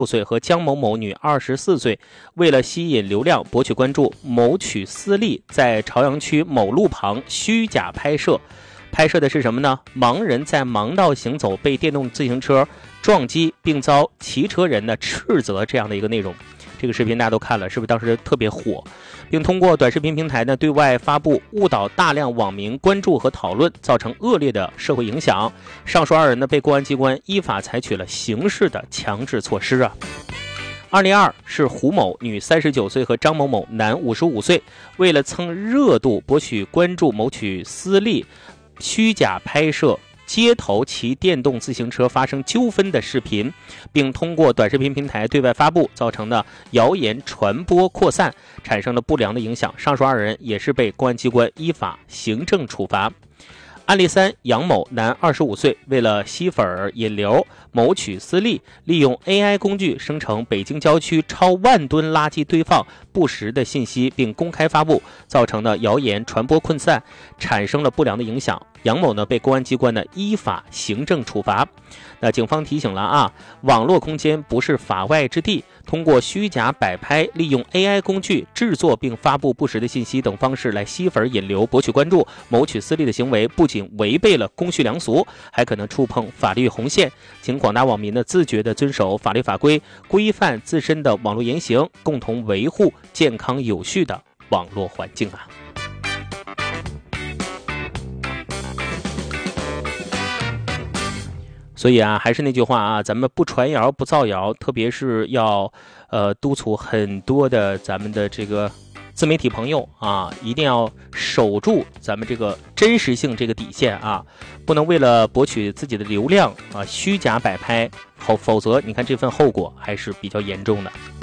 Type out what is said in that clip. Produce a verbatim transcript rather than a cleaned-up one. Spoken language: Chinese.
六岁和江某某女二十四岁，为了吸引流量博取关注，谋取私利，在朝阳区某路旁虚假拍摄。拍摄的是什么呢？盲人在盲道行走被电动自行车撞击，并遭骑车人的斥责，这样的一个内容。这个视频大家都看了，是不是当时特别火？并通过短视频平台呢对外发布，误导大量网民关注和讨论，造成恶劣的社会影响。上述二人呢被公安机关依法采取了刑事的强制措施啊。二零二是胡某女三十九岁和张某某男五十五岁，为了蹭热度、博取关注、谋取私利，虚假拍摄街头骑电动自行车发生纠纷的视频，并通过短视频平台对外发布，造成的谣言传播扩散，产生了不良的影响。上述二人也是被公安机关依法行政处罚。案例三，杨某男二十五岁，为了吸粉引流，谋取私利，利用 A I 工具生成北京郊区超万吨垃圾堆放不实的信息，并公开发布，造成的谣言传播扩散，产生了不良的影响。杨某呢被公安机关呢依法行政处罚。那警方提醒了啊，网络空间不是法外之地，通过虚假摆拍、利用 A I 工具制作并发布不实的信息等方式来吸粉引流、博取关注、谋取私利的行为，不仅违背了公序良俗，还可能触碰法律红线。请广大网民呢自觉地遵守法律法规，规范自身的网络言行，共同维护健康有序的网络环境啊。所以啊，还是那句话啊，咱们不传谣不造谣，特别是要呃督促很多的咱们的这个自媒体朋友啊，一定要守住咱们这个真实性这个底线啊，不能为了博取自己的流量啊虚假摆拍，否否则你看这份后果还是比较严重的。